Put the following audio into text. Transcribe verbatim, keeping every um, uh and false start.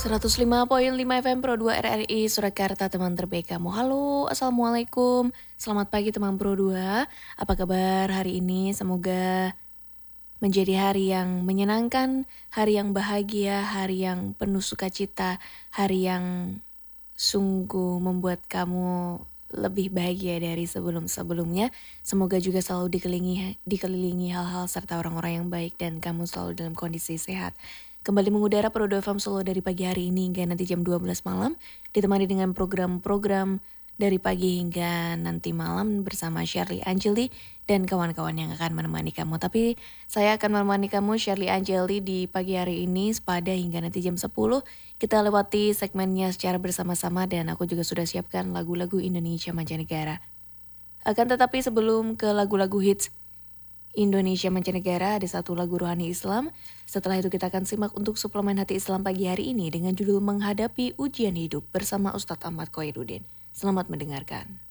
seratus lima koma lima F M Pro dua R R I Surakarta, teman terbaik kamu. Halo, Assalamualaikum. Selamat pagi teman Pro dua. Apa kabar hari ini? Semoga menjadi hari yang menyenangkan, hari yang bahagia, hari yang penuh sukacita, hari yang sungguh membuat kamu lebih bahagia dari sebelum-sebelumnya. Semoga juga selalu dikelilingi, dikelilingi hal-hal serta orang-orang yang baik dan kamu selalu dalam kondisi sehat. Kembali mengudara Pro dua F M Solo dari pagi hari ini hingga nanti jam dua belas malam, ditemani dengan program-program dari pagi hingga nanti malam bersama Shirley Angeli dan kawan-kawan yang akan menemani kamu. Tapi saya akan menemani kamu, Shirley Angeli, di pagi hari ini sepada hingga nanti jam sepuluh. Kita lewati segmennya secara bersama-sama dan aku juga sudah siapkan lagu-lagu Indonesia mancanegara. Akan tetapi sebelum ke lagu-lagu hits Indonesia mancanegara, ada satu lagu rohani Islam. Setelah itu kita akan simak untuk suplemen hati Islam pagi hari ini dengan judul Menghadapi Ujian Hidup bersama Ustadz Ahmad Khairuddin. Selamat mendengarkan.